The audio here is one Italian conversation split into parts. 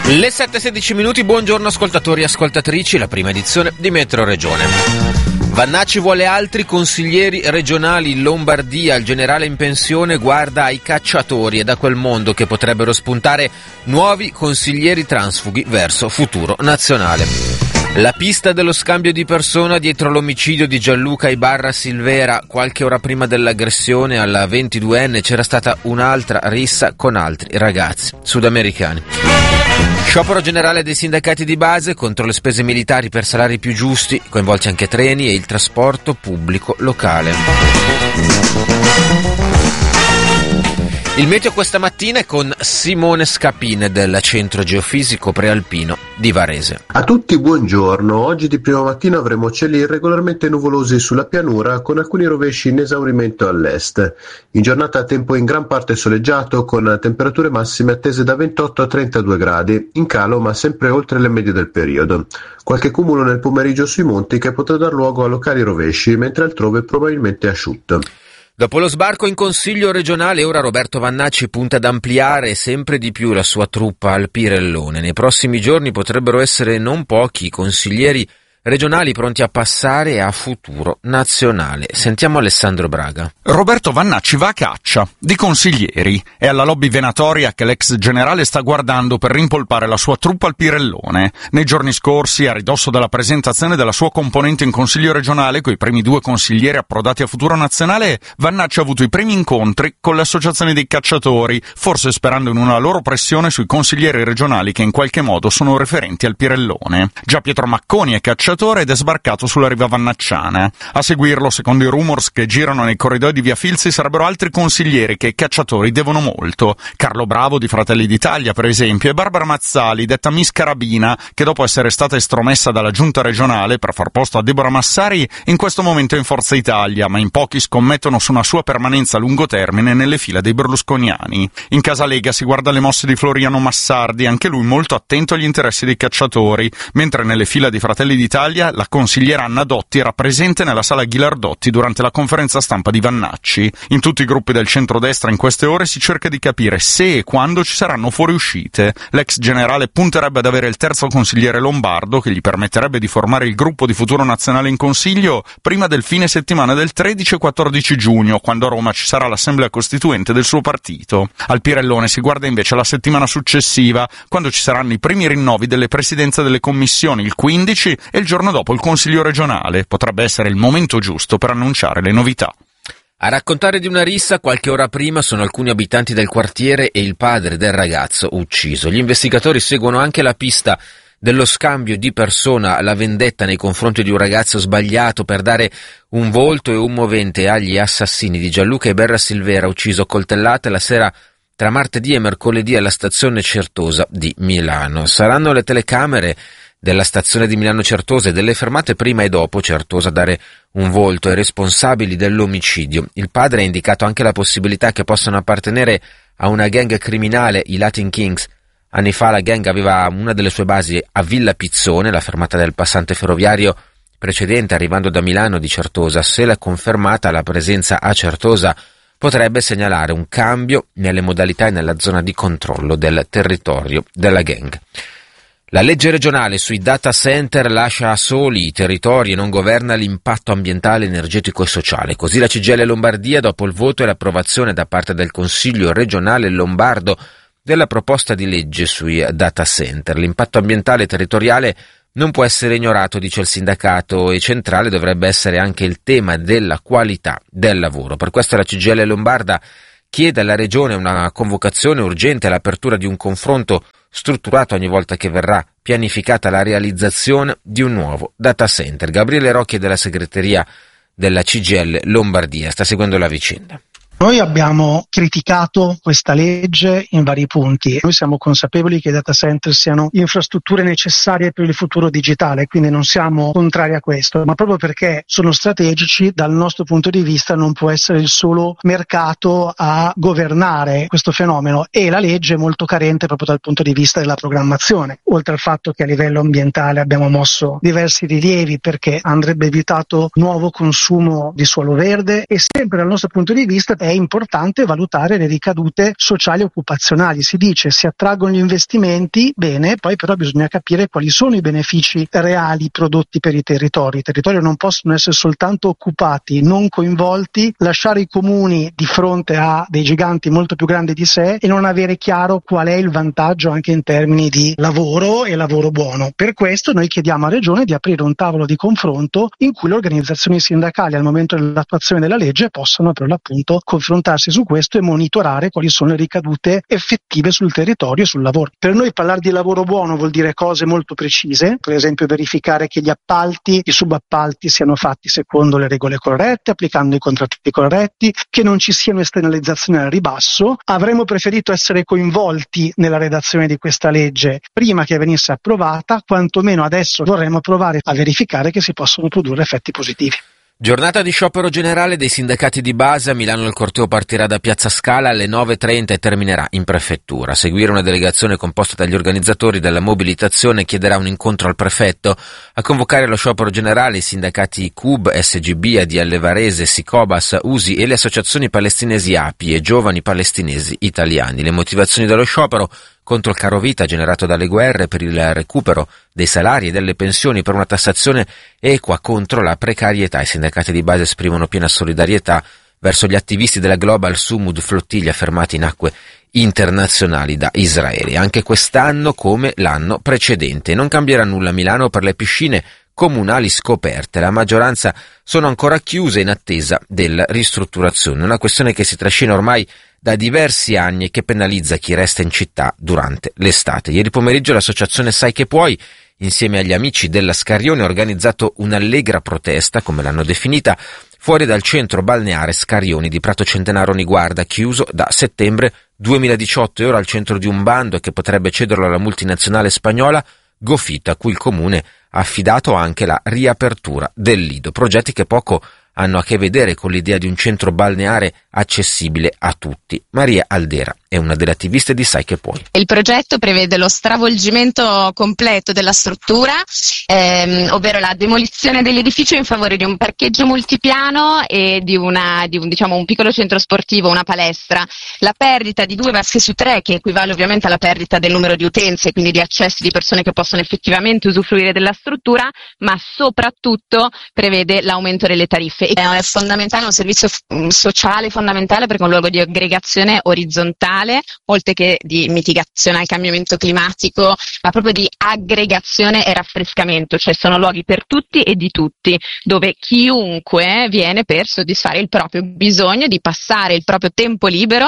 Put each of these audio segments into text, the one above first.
Le 7:16 buongiorno ascoltatori e ascoltatrici, la prima edizione di Metro Regione. Vannacci vuole altri consiglieri regionali in Lombardia, il generale in pensione guarda ai cacciatori e da quel mondo che potrebbero spuntare nuovi consiglieri transfughi verso futuro nazionale. La pista dello scambio di persona dietro l'omicidio di Gianluca Ibarra Silvera. Qualche ora prima dell'aggressione alla 22enne c'era stata un'altra rissa con altri ragazzi sudamericani. Sciopero generale dei sindacati di base contro le spese militari per salari più giusti, coinvolti anche treni e il trasporto pubblico locale. Il meteo questa mattina è con Simone Scapine del Centro Geofisico Prealpino di Varese. A tutti buongiorno, oggi di prima mattina avremo cieli irregolarmente nuvolosi sulla pianura con alcuni rovesci in esaurimento all'est. In giornata tempo in gran parte soleggiato con temperature massime attese da 28 a 32 gradi, in calo ma sempre oltre le medie del periodo. Qualche cumulo nel pomeriggio sui monti che potrà dar luogo a locali rovesci, mentre altrove probabilmente asciutto. Dopo lo sbarco in Consiglio regionale, ora Roberto Vannacci punta ad ampliare sempre di più la sua truppa al Pirellone. Nei prossimi giorni potrebbero essere non pochi i consiglieri regionali pronti a passare a futuro nazionale. Sentiamo Alessandro Braga. Roberto Vannacci va a caccia di consiglieri. È alla lobby venatoria che l'ex generale sta guardando per rimpolpare la sua truppa al Pirellone. Nei giorni scorsi, a ridosso della presentazione della sua componente in Consiglio regionale, coi primi 2 consiglieri approdati a futuro nazionale, Vannacci ha avuto i primi incontri con le associazioni dei cacciatori, forse sperando in una loro pressione sui consiglieri regionali che in qualche modo sono referenti al Pirellone. Già Pietro Macconi è cacciatore ed è sbarcato sulla riva vannacciana. A seguirlo, secondo i rumors che girano nei corridoi di Via Filzi, sarebbero altri consiglieri che ai cacciatori devono molto. Carlo Bravo di Fratelli d'Italia, per esempio, e Barbara Mazzali, detta Miss Carabina, che dopo essere stata estromessa dalla giunta regionale per far posto a Deborah Massari, in questo momento è in Forza Italia, ma in pochi scommettono su una sua permanenza a lungo termine nelle fila dei berlusconiani. In casa Lega si guarda le mosse di Floriano Massardi, anche lui molto attento agli interessi dei cacciatori, mentre nelle fila di Fratelli d'Italia la consigliera Anna Dotti era presente nella sala Ghilardotti durante la conferenza stampa di Vannacci. In tutti i gruppi del centrodestra in queste ore si cerca di capire se e quando ci saranno fuoriuscite. L'ex generale punterebbe ad avere il terzo consigliere lombardo, che gli permetterebbe di formare il gruppo di futuro nazionale in consiglio prima del fine settimana del 13 e 14 giugno, quando a Roma ci sarà l'assemblea costituente del suo partito. Al Pirellone si guarda invece la settimana successiva, quando ci saranno i primi rinnovi delle presidenze delle commissioni, il 15 e il giorno dopo il Consiglio regionale. Potrebbe essere il momento giusto per annunciare le novità. A raccontare di una rissa qualche ora prima sono alcuni abitanti del quartiere e il padre del ragazzo ucciso. Gli investigatori seguono anche la pista dello scambio di persona, la vendetta nei confronti di un ragazzo sbagliato per dare un volto e un movente agli assassini di Gianluca Ibarra Silvera, ucciso a coltellate la sera tra martedì e mercoledì alla stazione Certosa di Milano. Saranno le telecamere della stazione di Milano Certosa e delle fermate prima e dopo Certosa a dare un volto ai responsabili dell'omicidio. Il padre ha indicato anche la possibilità che possano appartenere a una gang criminale, i Latin Kings. Anni fa la gang aveva una delle sue basi a Villa Pizzone, la fermata del passante ferroviario precedente arrivando da Milano di Certosa. Se l'è confermata la presenza a Certosa, potrebbe segnalare un cambio nelle modalità e nella zona di controllo del territorio della gang. La legge regionale sui data center lascia soli i territori e non governa l'impatto ambientale, energetico e sociale. Così la CGIL Lombardia, dopo il voto e l'approvazione da parte del Consiglio regionale lombardo della proposta di legge sui data center. L'impatto ambientale e territoriale non può essere ignorato, dice il sindacato, e centrale dovrebbe essere anche il tema della qualità del lavoro. Per questo la CGIL Lombarda chiede alla Regione una convocazione urgente all'apertura di un confronto strutturato ogni volta che verrà pianificata la realizzazione di un nuovo data center. Gabriele Rocchi della segreteria della CGIL Lombardia sta seguendo la vicenda. Noi abbiamo criticato questa legge in vari punti. Noi siamo consapevoli che i data center siano infrastrutture necessarie per il futuro digitale, quindi non siamo contrari a questo, ma proprio perché sono strategici, dal nostro punto di vista non può essere il solo mercato a governare questo fenomeno, e la legge è molto carente proprio dal punto di vista della programmazione, oltre al fatto che a livello ambientale abbiamo mosso diversi rilievi perché andrebbe evitato nuovo consumo di suolo verde, e sempre dal nostro punto di vista è è importante valutare le ricadute sociali e occupazionali. Si dice si attraggono gli investimenti, bene, poi però bisogna capire quali sono i benefici reali prodotti per i territori. I territori non possono essere soltanto occupati, non coinvolti, lasciare i comuni di fronte a dei giganti molto più grandi di sé e non avere chiaro qual è il vantaggio anche in termini di lavoro e lavoro buono. Per questo noi chiediamo a Regione di aprire un tavolo di confronto in cui le organizzazioni sindacali al momento dell'attuazione della legge possano per l'appunto confrontarsi su questo e monitorare quali sono le ricadute effettive sul territorio e sul lavoro. Per noi parlare di lavoro buono vuol dire cose molto precise, per esempio verificare che gli appalti, i subappalti siano fatti secondo le regole corrette, applicando i contratti corretti, che non ci siano esternalizzazioni al ribasso. Avremmo preferito essere coinvolti nella redazione di questa legge prima che venisse approvata, quantomeno adesso vorremmo provare a verificare che si possono produrre effetti positivi. Giornata di sciopero generale dei sindacati di base. A Milano il corteo partirà da Piazza Scala alle 9.30 e terminerà in prefettura. A seguire una delegazione composta dagli organizzatori della mobilitazione chiederà un incontro al prefetto. A convocare lo sciopero generale i sindacati CUB, SGB, ADL Varese, Sicobas, USI e le associazioni palestinesi API e Giovani Palestinesi Italiani. Le motivazioni dello sciopero: contro il caro vita generato dalle guerre, per il recupero dei salari e delle pensioni, per una tassazione equa, contro la precarietà. I sindacati di base esprimono piena solidarietà verso gli attivisti della Global Sumud Flottiglia fermati in acque internazionali da Israele. Anche quest'anno, come l'anno precedente, non cambierà nulla a Milano per le piscine comunali scoperte. La maggioranza sono ancora chiuse in attesa della ristrutturazione, una questione che si trascina ormai da diversi anni e che penalizza chi resta in città durante l'estate. Ieri pomeriggio l'associazione Sai che puoi, insieme agli amici della Scarione, ha organizzato un'allegra protesta, come l'hanno definita, fuori dal centro balneare Scarioni di Prato Centenaro Niguarda, chiuso da settembre 2018 e ora al centro di un bando che potrebbe cederlo alla multinazionale spagnola Gofito, a cui il comune ha affidato anche la riapertura del lido. Progetti che poco hanno a che vedere con l'idea di un centro balneare accessibile a tutti. Maria Aldera è una delle attiviste di Sai che puoi. Il progetto prevede lo stravolgimento completo della struttura, ovvero la demolizione dell'edificio in favore di un parcheggio multipiano e di un piccolo centro sportivo, una palestra, la perdita di 2 vasche su 3, che equivale ovviamente alla perdita del numero di utenze, quindi di accessi di persone che possono effettivamente usufruire della struttura, ma soprattutto prevede l'aumento delle tariffe. È fondamentale, un servizio sociale fondamentale, perché è un luogo di aggregazione orizzontale, oltre che di mitigazione al cambiamento climatico, ma proprio di aggregazione e raffrescamento, cioè sono luoghi per tutti e di tutti, dove chiunque viene per soddisfare il proprio bisogno di passare il proprio tempo libero,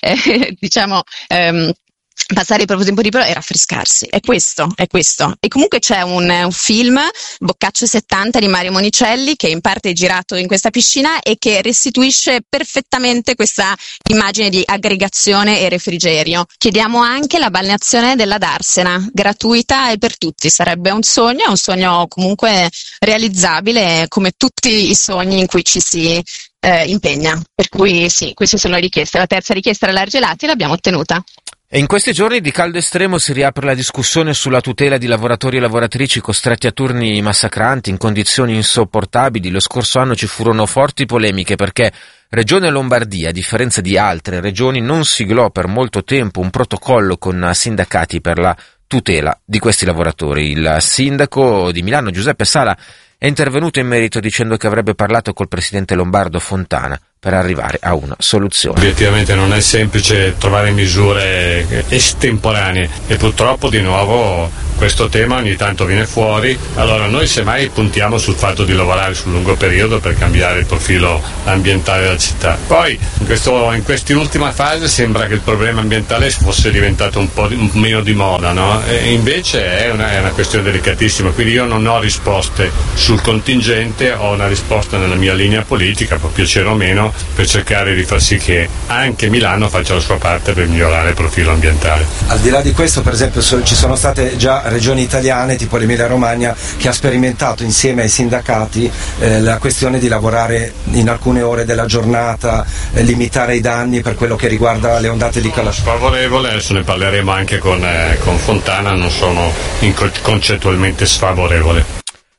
passare il proprio tempo libero e raffrescarsi. È questo. E comunque c'è un film, Boccaccio 70 di Mario Monicelli, che in parte è girato in questa piscina e che restituisce perfettamente questa immagine di aggregazione e refrigerio. Chiediamo anche la balneazione della Darsena, gratuita e per tutti. Sarebbe un sogno comunque realizzabile, come tutti i sogni in cui ci si impegna. Per cui sì, queste sono le richieste. La terza richiesta era l'Argelati e l'abbiamo ottenuta. E in questi giorni di caldo estremo si riapre la discussione sulla tutela di lavoratori e lavoratrici costretti a turni massacranti in condizioni insopportabili. Lo scorso anno ci furono forti polemiche perché Regione Lombardia, a differenza di altre regioni, non siglò per molto tempo un protocollo con sindacati per la tutela di questi lavoratori. Il sindaco di Milano, Giuseppe Sala, è intervenuto in merito dicendo che avrebbe parlato col presidente lombardo Fontana per arrivare a una soluzione. Obiettivamente non è semplice trovare misure estemporanee e purtroppo di nuovo questo tema ogni tanto viene fuori. Allora noi semmai puntiamo sul fatto di lavorare sul lungo periodo per cambiare il profilo ambientale della città. Poi in quest'ultima fase sembra che il problema ambientale fosse diventato un po' meno di moda, no? E invece è una questione delicatissima, quindi io non ho risposte sul contingente, ho una risposta nella mia linea politica, può piacere o meno, per cercare di far sì che anche Milano faccia la sua parte per migliorare il profilo ambientale. Al di là di questo, per esempio, ci sono state già regioni italiane, tipo l'Emilia Romagna, che ha sperimentato insieme ai sindacati la questione di lavorare in alcune ore della giornata, limitare i danni per quello che riguarda le ondate di calore. Sfavorevole, adesso ne parleremo anche con Fontana, non sono concettualmente sfavorevole.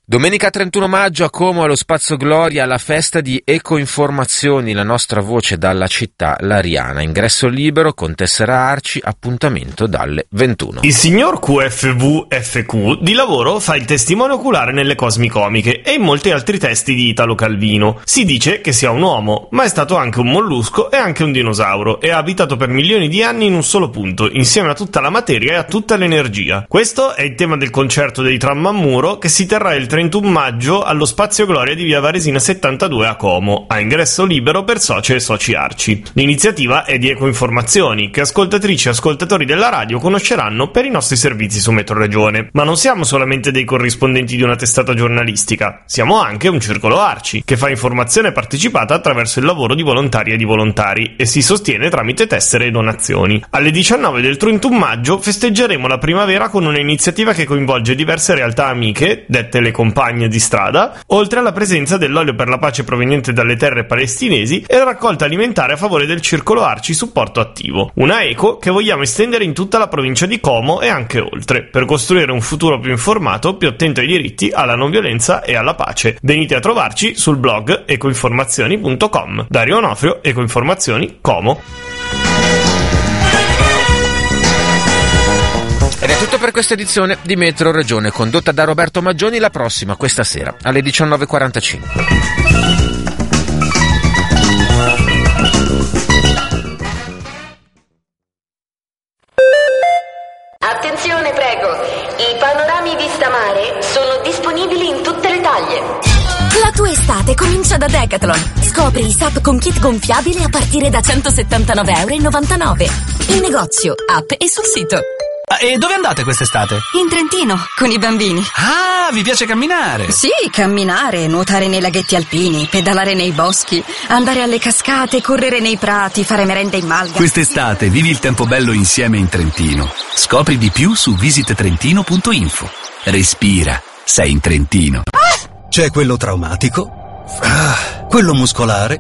Domenica 31 maggio a Como, allo Spazio Gloria, la festa di Ecoinformazioni, la nostra voce dalla città lariana. Ingresso libero con tessera ARCI, appuntamento dalle 21. Il signor QFVFQ di lavoro fa il testimone oculare nelle Cosmicomiche e in molti altri testi di Italo Calvino. Si dice che sia un uomo, ma è stato anche un mollusco e anche un dinosauro e ha abitato per milioni di anni in un solo punto, insieme a tutta la materia e a tutta l'energia. Questo è il tema del concerto dei Trammamuro che si terrà il 31 maggio allo Spazio Gloria di via Varesina 72 a Como, a ingresso libero per soci e soci ARCI. L'iniziativa è di Ecoinformazioni, che ascoltatrici e ascoltatori della radio conosceranno per i nostri servizi su Metro Regione. Ma non siamo solamente dei corrispondenti di una testata giornalistica, siamo anche un circolo ARCI, che fa informazione partecipata attraverso il lavoro di volontarie e di volontari e si sostiene tramite tessere e donazioni. Alle 19 del 31 maggio festeggeremo la primavera con un'iniziativa che coinvolge diverse realtà amiche, dette le compagne di strada, oltre alla presenza dell'olio per la pace proveniente dalle terre palestinesi e la raccolta alimentare a favore del circolo ARCI Supporto Attivo. Una eco che vogliamo estendere in tutta la provincia di Como e anche oltre, per costruire un futuro più informato, più attento ai diritti, alla non violenza e alla pace. Venite a trovarci sul blog ecoinformazioni.com. Dario Onofrio, Ecoinformazioni, Como. Ed è tutto per questa edizione di Metro Regione, condotta da Roberto Maggioni. La prossima, questa sera, alle 19:45. Attenzione, prego. I panorami vista mare sono disponibili in tutte le taglie. La tua estate comincia da Decathlon. Scopri i SAP con kit gonfiabile a partire da €179,99. In negozio, app e sul sito. E dove andate quest'estate? In Trentino, con i bambini. Ah, vi piace camminare? Sì, camminare, nuotare nei laghetti alpini, pedalare nei boschi, andare alle cascate, correre nei prati, fare merenda in malga. Quest'estate vivi il tempo bello insieme in Trentino. Scopri di più su visittrentino.info. Respira, sei in Trentino. C'è quello traumatico, quello muscolare,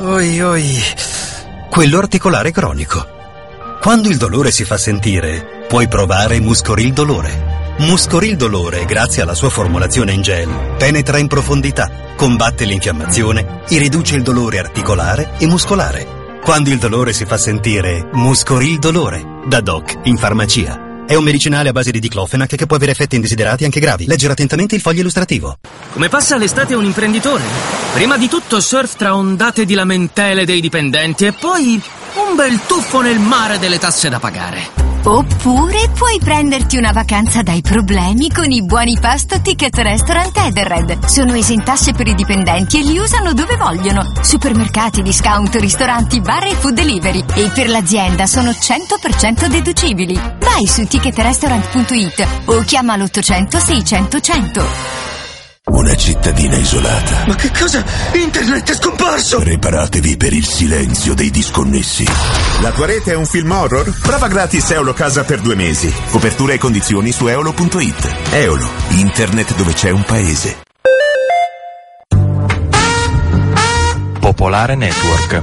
quello articolare cronico. Quando il dolore si fa sentire, puoi provare Muscoril Dolore. Muscoril Dolore, grazie alla sua formulazione in gel, penetra in profondità, combatte l'infiammazione e riduce il dolore articolare e muscolare. Quando il dolore si fa sentire, Muscoril Dolore, da Doc in farmacia. È un medicinale a base di diclofenac che può avere effetti indesiderati anche gravi. Leggere attentamente il foglio illustrativo. Come passa l'estate un imprenditore? Prima di tutto surf tra ondate di lamentele dei dipendenti e poi un bel tuffo nel mare delle tasse da pagare. Oppure puoi prenderti una vacanza dai problemi con i buoni pasto Ticket Restaurant Edenred. Sono esentasse per i dipendenti e li usano dove vogliono. Supermercati, discount, ristoranti, bar e food delivery. E per l'azienda sono 100% deducibili. Vai su ticketrestaurant.it o chiama l'800 600 100. Una cittadina isolata. Ma che cosa? Internet è scomparso! Preparatevi per il silenzio dei disconnessi. La tua rete è un film horror? Prova gratis Eolo Casa per 2 mesi. Copertura e condizioni su eolo.it. Eolo, internet dove c'è un paese. Popolare Network.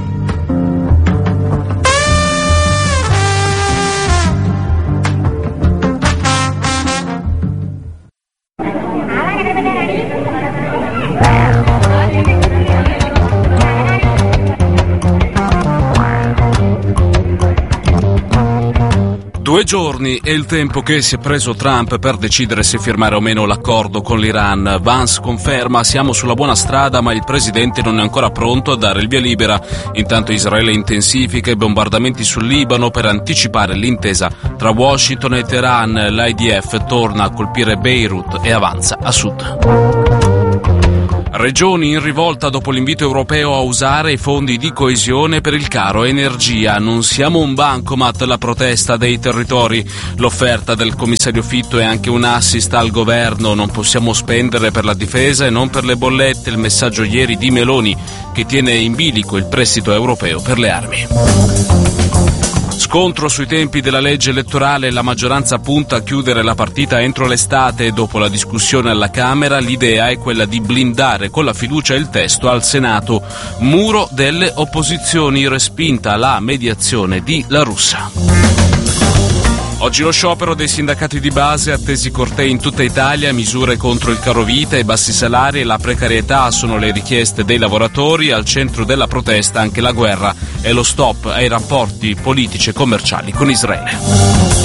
Due giorni è il tempo che si è preso Trump per decidere se firmare o meno l'accordo con l'Iran. Vance conferma: siamo sulla buona strada, ma il presidente non è ancora pronto a dare il via libera. Intanto Israele intensifica i bombardamenti sul Libano per anticipare l'intesa tra Washington e Teheran. L'IDF torna a colpire Beirut e avanza a sud. Regioni in rivolta dopo l'invito europeo a usare i fondi di coesione per il caro energia. Non siamo un bancomat, la protesta dei territori. L'offerta del commissario Fitto è anche un assist al governo. Non possiamo spendere per la difesa e non per le bollette. Il messaggio ieri di Meloni, che tiene in bilico il prestito europeo per le armi. Scontro sui tempi della legge elettorale, la maggioranza punta a chiudere la partita entro l'estate. Dopo la discussione alla Camera, l'idea è quella di blindare con la fiducia il testo al Senato. Muro delle opposizioni, respinta la mediazione di La Russa. Oggi lo sciopero dei sindacati di base, attesi cortei in tutta Italia, misure contro il carovita, i bassi salari e la precarietà sono le richieste dei lavoratori. Al centro della protesta anche la guerra e lo stop ai rapporti politici e commerciali con Israele.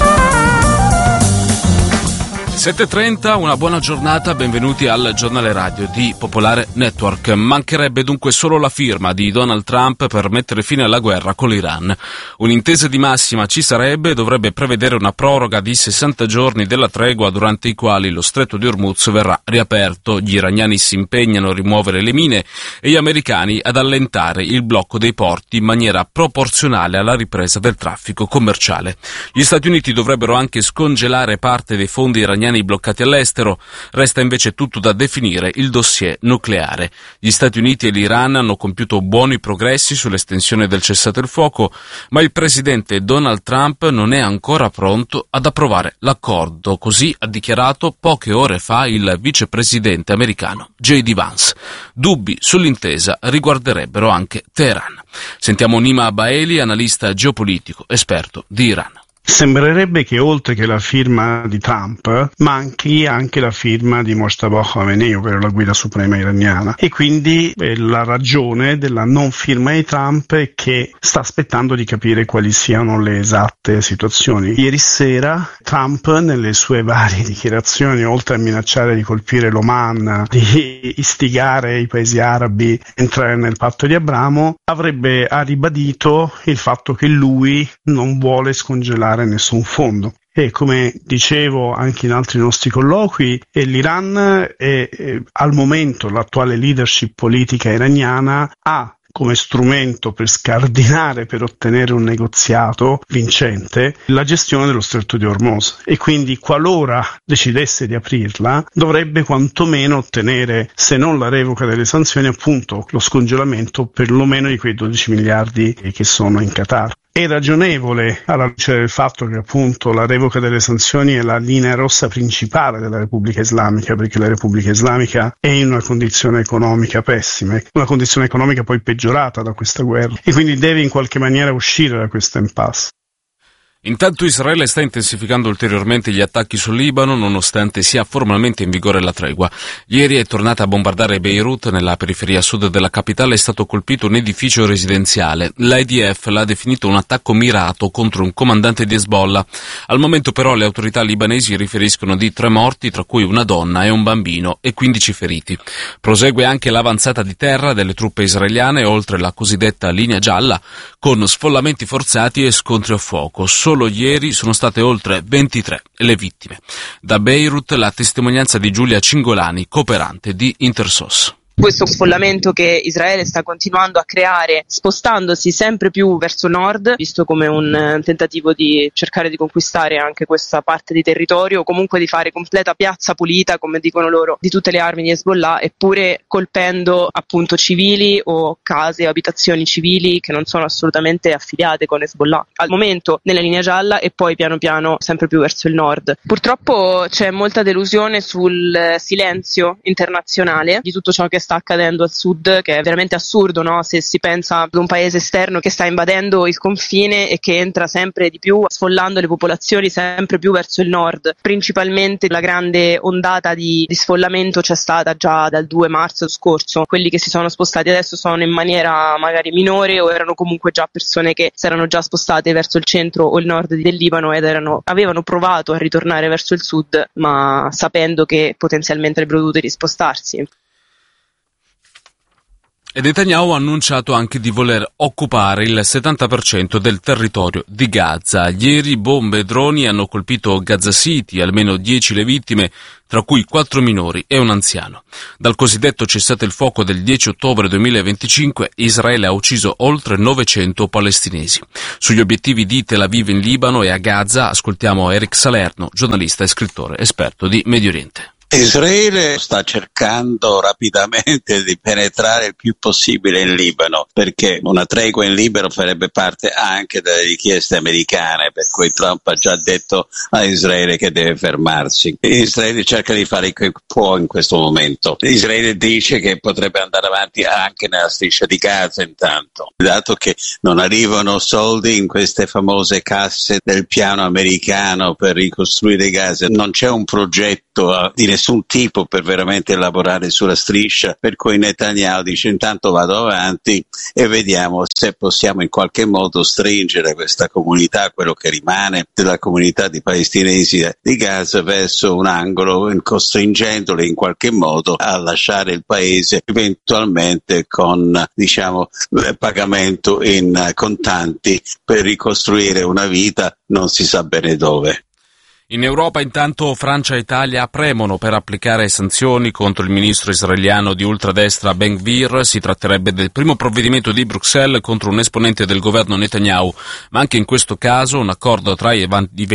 7.30, una buona giornata, benvenuti al giornale radio di Popolare Network. Mancherebbe dunque solo la firma di Donald Trump per mettere fine alla guerra con l'Iran. Un'intesa di massima ci sarebbe e dovrebbe prevedere una proroga di 60 giorni della tregua durante i quali lo stretto di Hormuz verrà riaperto. Gli iraniani si impegnano a rimuovere le mine e gli americani ad allentare il blocco dei porti in maniera proporzionale alla ripresa del traffico commerciale. Gli Stati Uniti dovrebbero anche scongelare parte dei fondi iraniani bloccati all'estero. Resta invece tutto da definire il dossier nucleare. Gli Stati Uniti e l'Iran hanno compiuto buoni progressi sull'estensione del cessate il fuoco, ma il presidente Donald Trump non è ancora pronto ad approvare l'accordo. Così ha dichiarato poche ore fa il vicepresidente americano J.D. Vance. Dubbi sull'intesa riguarderebbero anche Teheran. Sentiamo Nima Baeli, analista geopolitico, esperto di Iran. Sembrerebbe che oltre che la firma di Trump manchi anche la firma di Mojtaba Khamenei, ovvero la guida suprema iraniana, e quindi la ragione della non firma di Trump è che sta aspettando di capire quali siano le esatte situazioni. Ieri sera Trump, nelle sue varie dichiarazioni, oltre a minacciare di colpire l'Oman, di istigare i paesi arabi a entrare nel patto di Abramo, ha ribadito il fatto che lui non vuole scongelare nessun fondo. E come dicevo anche in altri nostri colloqui, l'Iran al momento l'attuale leadership politica iraniana ha come strumento per scardinare, per ottenere un negoziato vincente, la gestione dello stretto di Hormuz, e quindi qualora decidesse di aprirla dovrebbe quantomeno ottenere, se non la revoca delle sanzioni, appunto lo scongelamento perlomeno di quei 12 miliardi che sono in Qatar. È ragionevole, alla luce del fatto che appunto la revoca delle sanzioni è la linea rossa principale della Repubblica Islamica, perché la Repubblica Islamica è in una condizione economica pessima, una condizione economica poi peggiorata da questa guerra, e quindi deve in qualche maniera uscire da questo impasse. Intanto Israele sta intensificando ulteriormente gli attacchi sul Libano, nonostante sia formalmente in vigore la tregua. Ieri è tornata a bombardare Beirut, nella periferia sud della capitale è stato colpito un edificio residenziale. L'IDF l'ha definito un attacco mirato contro un comandante di Hezbollah. Al momento però le autorità libanesi riferiscono di 3 morti, tra cui una donna e un bambino, e 15 feriti. Prosegue anche l'avanzata di terra delle truppe israeliane oltre la cosiddetta linea gialla, con sfollamenti forzati e scontri a fuoco. Solo ieri sono state oltre 23 le vittime. Da Beirut la testimonianza di Giulia Cingolani, cooperante di Intersos. Questo sfollamento che Israele sta continuando a creare, spostandosi sempre più verso nord, visto come un tentativo di cercare di conquistare anche questa parte di territorio, o comunque di fare completa piazza pulita, come dicono loro, di tutte le armi di Hezbollah, eppure colpendo appunto civili o case o abitazioni civili che non sono assolutamente affiliate con Hezbollah. Al momento nella linea gialla e poi piano piano sempre più verso il nord. Purtroppo c'è molta delusione sul silenzio internazionale di tutto ciò che sta accadendo al sud, che è veramente assurdo, no? Se si pensa ad un paese esterno che sta invadendo il confine e che entra sempre di più, sfollando le popolazioni sempre più verso il nord. Principalmente la grande ondata di sfollamento c'è stata già dal 2 marzo scorso. Quelli che si sono spostati adesso sono in maniera magari minore, o erano comunque già persone che si erano già spostate verso il centro o il nord del Libano ed avevano provato a ritornare verso il sud, ma sapendo che potenzialmente avrebbero dovuto rispostarsi. E Netanyahu ha annunciato anche di voler occupare il 70% del territorio di Gaza. Ieri bombe e droni hanno colpito Gaza City, almeno 10 le vittime, tra cui 4 minori e un anziano. Dal cosiddetto cessate il fuoco del 10 ottobre 2025, Israele ha ucciso oltre 900 palestinesi. Sugli obiettivi di Tel Aviv in Libano e a Gaza ascoltiamo Eric Salerno, giornalista e scrittore esperto di Medio Oriente. Israele sta cercando rapidamente di penetrare il più possibile in Libano, perché una tregua in Libano farebbe parte anche delle richieste americane, per cui Trump ha già detto a Israele che deve fermarsi. Israele cerca di fare quel che può in questo momento. Israele dice che potrebbe andare avanti anche nella striscia di Gaza intanto, dato che non arrivano soldi in queste famose casse del piano americano per ricostruire Gaza. Non c'è un progetto di nessun tipo per veramente lavorare sulla striscia, per cui Netanyahu dice intanto vado avanti e vediamo se possiamo in qualche modo stringere questa comunità, quello che rimane della comunità di palestinesi di Gaza, verso un angolo, costringendoli in qualche modo a lasciare il paese, eventualmente con pagamento in contanti per ricostruire una vita non si sa bene dove. In Europa intanto Francia e Italia premono per applicare sanzioni contro il ministro israeliano di ultradestra Ben-Gvir. Si tratterebbe del primo provvedimento di Bruxelles contro un esponente del governo Netanyahu, ma anche in questo caso un accordo tra i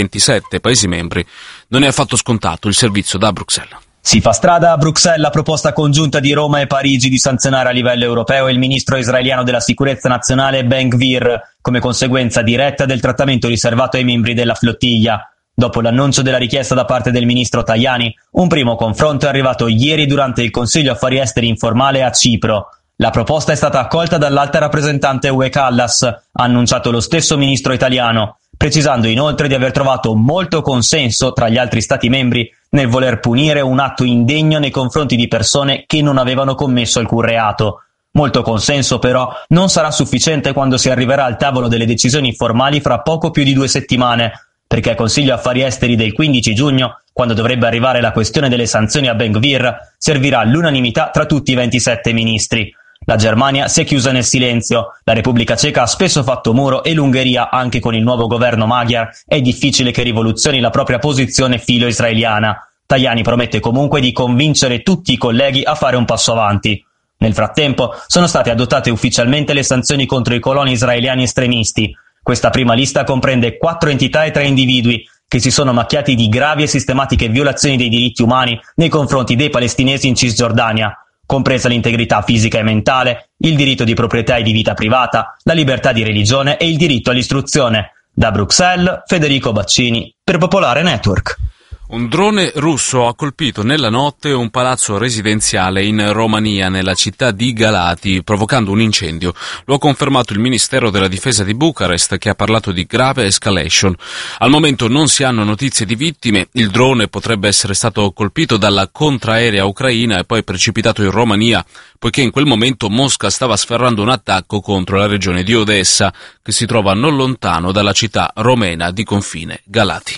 27 Paesi membri non è affatto scontato. Il servizio da Bruxelles. Si fa strada a Bruxelles la proposta congiunta di Roma e Parigi di sanzionare a livello europeo il ministro israeliano della sicurezza nazionale Ben-Gvir come conseguenza diretta del trattamento riservato ai membri della flottiglia. Dopo l'annuncio della richiesta da parte del ministro Tajani, un primo confronto è arrivato ieri durante il Consiglio Affari Esteri informale a Cipro. La proposta è stata accolta dall'alta rappresentante UE Callas, ha annunciato lo stesso ministro italiano, precisando inoltre di aver trovato molto consenso tra gli altri Stati membri nel voler punire un atto indegno nei confronti di persone che non avevano commesso alcun reato. Molto consenso però non sarà sufficiente quando si arriverà al tavolo delle decisioni formali fra poco più di 2 settimane, perché al Consiglio Affari Esteri del 15 giugno, quando dovrebbe arrivare la questione delle sanzioni a Ben-Gvir, servirà l'unanimità tra tutti i 27 ministri. La Germania si è chiusa nel silenzio, la Repubblica Ceca ha spesso fatto muro e l'Ungheria, anche con il nuovo governo Magyar, è difficile che rivoluzioni la propria posizione filo-israeliana. Tajani promette comunque di convincere tutti i colleghi a fare un passo avanti. Nel frattempo sono state adottate ufficialmente le sanzioni contro i coloni israeliani estremisti. Questa prima lista comprende 4 entità e 3 individui che si sono macchiati di gravi e sistematiche violazioni dei diritti umani nei confronti dei palestinesi in Cisgiordania, compresa l'integrità fisica e mentale, il diritto di proprietà e di vita privata, la libertà di religione e il diritto all'istruzione. Da Bruxelles, Federico Baccini, per Popolare Network. Un drone russo ha colpito nella notte un palazzo residenziale in Romania, nella città di Galati, provocando un incendio. Lo ha confermato il Ministero della Difesa di Bucarest, che ha parlato di grave escalation. Al momento non si hanno notizie di vittime. Il drone potrebbe essere stato colpito dalla contraerea ucraina e poi precipitato in Romania, poiché in quel momento Mosca stava sferrando un attacco contro la regione di Odessa, che si trova non lontano dalla città romena di confine Galati.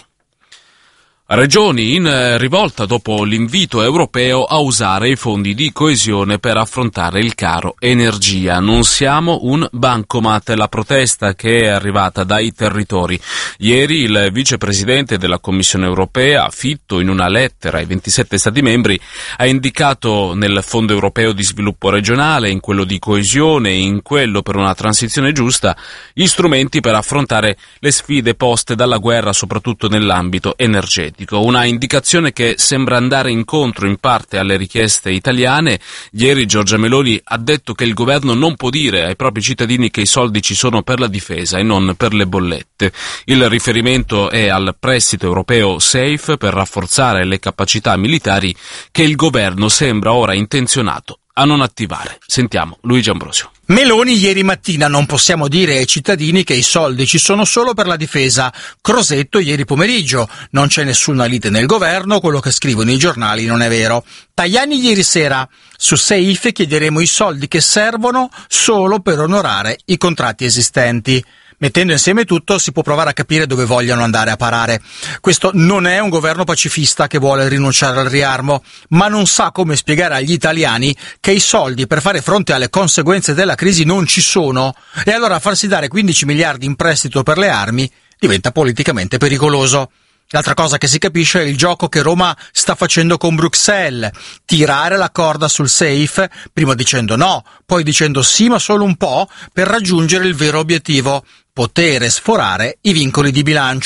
Regioni in rivolta dopo l'invito europeo a usare i fondi di coesione per affrontare il caro energia. Non siamo un bancomat, la protesta che è arrivata dai territori. Ieri il vicepresidente della Commissione europea, Fitto, in una lettera ai 27 Stati membri, ha indicato nel Fondo europeo di sviluppo regionale, in quello di coesione e in quello per una transizione giusta, gli strumenti per affrontare le sfide poste dalla guerra, soprattutto nell'ambito energetico. Una indicazione che sembra andare incontro in parte alle richieste italiane. Ieri Giorgia Meloni ha detto che il governo non può dire ai propri cittadini che i soldi ci sono per la difesa e non per le bollette. Il riferimento è al prestito europeo SAFE per rafforzare le capacità militari che il governo sembra ora intenzionato a non attivare. Sentiamo Luigi Ambrosio. Meloni ieri mattina: non possiamo dire ai cittadini che i soldi ci sono solo per la difesa. Crosetto ieri pomeriggio: non c'è nessuna lite nel governo, quello che scrivono i giornali non è vero. Tajani ieri sera: su SAFE chiederemo i soldi che servono solo per onorare i contratti esistenti. Mettendo insieme tutto si può provare a capire dove vogliono andare a parare. Questo non è un governo pacifista che vuole rinunciare al riarmo, ma non sa come spiegare agli italiani che i soldi per fare fronte alle conseguenze della crisi non ci sono, e allora farsi dare 15 miliardi in prestito per le armi diventa politicamente pericoloso. L'altra cosa che si capisce è il gioco che Roma sta facendo con Bruxelles: tirare la corda sul SAFE, prima dicendo no, poi dicendo sì ma solo un po', per raggiungere il vero obiettivo: poter sforare i vincoli di bilancio.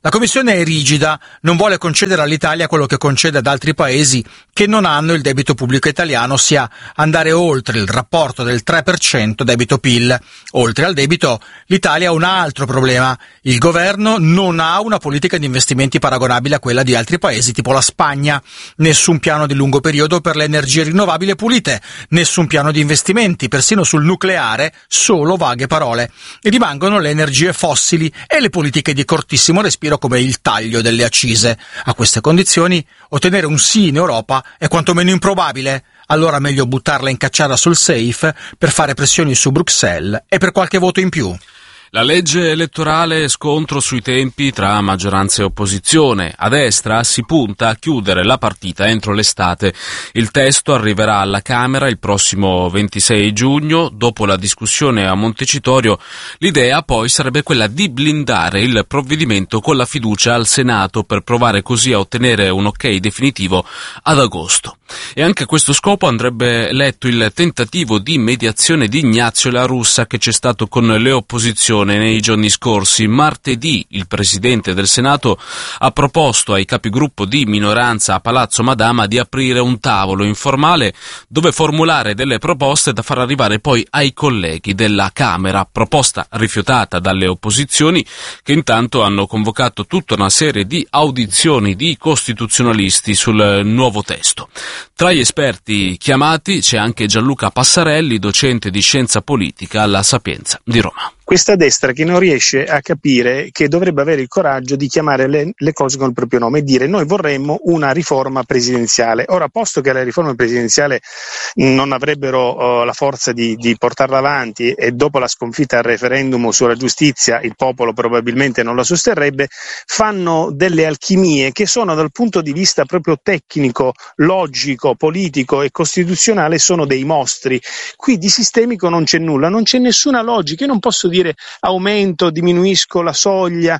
La Commissione è rigida, non vuole concedere all'Italia quello che concede ad altri paesi che non hanno il debito pubblico italiano, ossia andare oltre il rapporto del 3% debito-PIL. Oltre al debito, l'Italia ha un altro problema. Il governo non ha una politica di investimenti paragonabile a quella di altri paesi, tipo la Spagna. Nessun piano di lungo periodo per le energie rinnovabili e pulite, nessun piano di investimenti, persino sul nucleare, solo vaghe parole. E rimangono le energie fossili e le politiche di cortissimo respiro come il taglio delle accise. A queste condizioni ottenere un sì in Europa è quantomeno improbabile. Allora meglio buttarla in cacciara sul safe per fare pressioni su Bruxelles e per qualche voto in più. La legge elettorale, scontro sui tempi tra maggioranza e opposizione. A destra si punta a chiudere la partita entro l'estate. Il testo arriverà alla Camera il prossimo 26 giugno. Dopo la discussione a Montecitorio, l'idea poi sarebbe quella di blindare il provvedimento con la fiducia al Senato per provare così a ottenere un ok definitivo ad agosto. E anche a questo scopo andrebbe letto il tentativo di mediazione di Ignazio La Russa che c'è stato con le opposizioni nei giorni scorsi. Martedì il Presidente del Senato ha proposto ai capigruppo di minoranza a Palazzo Madama di aprire un tavolo informale dove formulare delle proposte da far arrivare poi ai colleghi della Camera, proposta rifiutata dalle opposizioni che intanto hanno convocato tutta una serie di audizioni di costituzionalisti sul nuovo testo. Tra gli esperti chiamati c'è anche Gianluca Passarelli, docente di scienza politica alla Sapienza di Roma. Questa destra che non riesce a capire che dovrebbe avere il coraggio di chiamare le cose con il proprio nome e dire noi vorremmo una riforma presidenziale. Ora, posto che la riforma presidenziale non avrebbero la forza di portarla avanti e dopo la sconfitta al referendum sulla giustizia il popolo probabilmente non la sosterrebbe, fanno delle alchimie che sono dal punto di vista proprio tecnico, logico, politico e costituzionale sono dei mostri. Qui di sistemico non c'è nulla, non c'è nessuna logica. Io non posso dire aumento, diminuisco la soglia,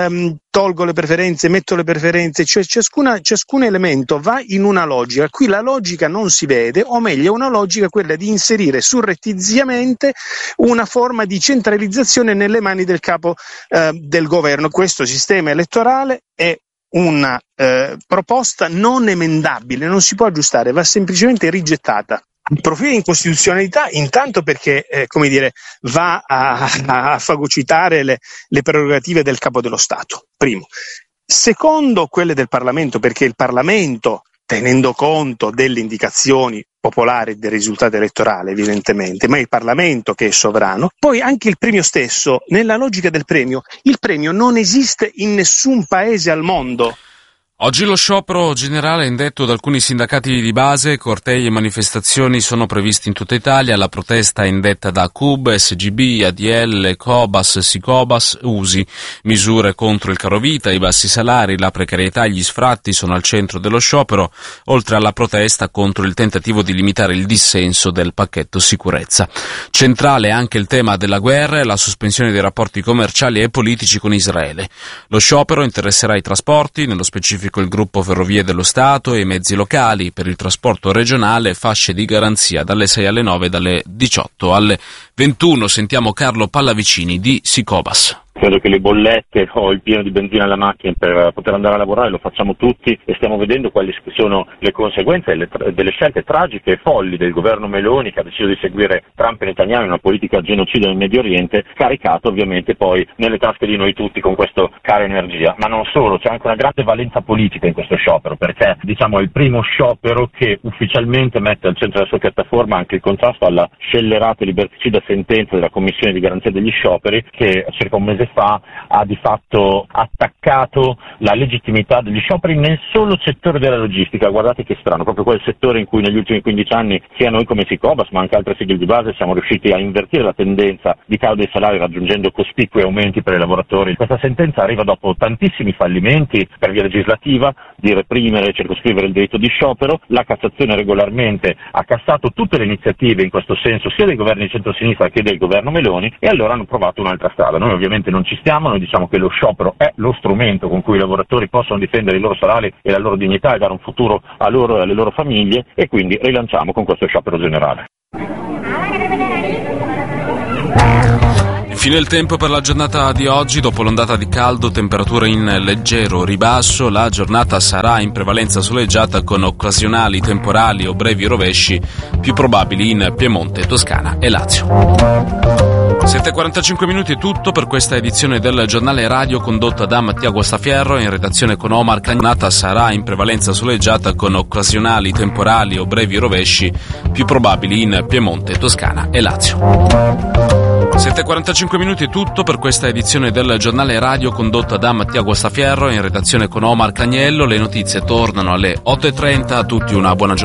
tolgo le preferenze, metto le preferenze, cioè ciascun elemento va in una logica. Qui la logica non si vede, o meglio una logica quella di inserire surrettiziamente una forma di centralizzazione nelle mani del capo del governo. Questo sistema elettorale è una proposta non emendabile, non si può aggiustare, va semplicemente rigettata. Profilo di incostituzionalità intanto perché va a fagocitare le prerogative del capo dello Stato, primo. Secondo, quelle del Parlamento, perché il Parlamento, tenendo conto delle indicazioni popolari del risultato elettorale evidentemente, ma è il Parlamento che è sovrano. Poi anche il premio stesso, nella logica del premio, il premio non esiste in nessun paese al mondo. Oggi lo sciopero generale indetto da alcuni sindacati di base, cortei e manifestazioni sono previsti in tutta Italia. La protesta è indetta da CUB, SGB, ADL, Cobas, Sicobas, USI. Misure contro il carovita, i bassi salari, la precarietà e gli sfratti sono al centro dello sciopero, oltre alla protesta contro il tentativo di limitare il dissenso del pacchetto sicurezza. Centrale anche il tema della guerra e la sospensione dei rapporti commerciali e politici con Israele. Lo sciopero interesserà i trasporti, nello specifico il gruppo Ferrovie dello Stato e i mezzi locali. Per il trasporto regionale fasce di garanzia dalle 6 alle 9 e dalle 18 alle 21. Sentiamo Carlo Pallavicini di Sicobas. Credo che le bollette o il pieno di benzina alla macchina per poter andare a lavorare lo facciamo tutti e stiamo vedendo quali sono le conseguenze delle scelte tragiche e folli del governo Meloni, che ha deciso di seguire Trump e Netanyahu in una politica genocida nel Medio Oriente, caricato ovviamente poi nelle tasche di noi tutti con questo caro energia. Ma non solo, c'è anche una grande valenza politica in questo sciopero, perché è il primo sciopero che ufficialmente mette al centro della sua piattaforma anche il contrasto alla scellerata e liberticida sentenza della Commissione di garanzia degli scioperi, che circa un mese fa ha di fatto attaccato la legittimità degli scioperi nel solo settore della logistica. Guardate che strano, proprio quel settore in cui negli ultimi 15 anni sia noi come Sicobas ma anche altre sigle di base siamo riusciti a invertire la tendenza di calo dei salari raggiungendo cospicui aumenti per i lavoratori. Questa sentenza arriva dopo tantissimi fallimenti per via legislativa di reprimere e circoscrivere il diritto di sciopero. La Cassazione regolarmente ha cassato tutte le iniziative in questo senso sia dei governi di centrosinistra che del governo Meloni e allora hanno provato un'altra strada. Noi ovviamente non ci stiamo, noi diciamo che lo sciopero è lo strumento con cui i lavoratori possono difendere i loro salari e la loro dignità e dare un futuro a loro e alle loro famiglie e quindi rilanciamo con questo sciopero generale. I Infine il tempo per la giornata di oggi. Dopo l'ondata di caldo, temperature in leggero ribasso, la giornata sarà in prevalenza soleggiata con occasionali temporali o brevi rovesci più probabili in Piemonte, Toscana e Lazio. 7:45 minuti è tutto per questa edizione del giornale radio condotta da Mattia Guastafierro, in redazione con Omar Cagnata. Sarà in prevalenza soleggiata con occasionali temporali o brevi rovesci più probabili in Piemonte, Toscana e Lazio. 7:45 minuti è tutto per questa edizione del giornale radio condotta da Mattia Guastafierro, in redazione con Omar Cagnello. Le notizie tornano alle 8:30. A tutti una buona giornata.